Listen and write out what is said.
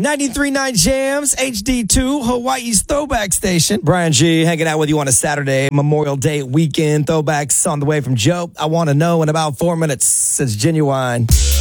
93.9 Jams, HD2, Hawaii's throwback station. Brian G hanging out with you on a Saturday, Memorial Day weekend. Throwbacks on the way from Joe. I Want to Know in about 4 minutes. It's Genuine.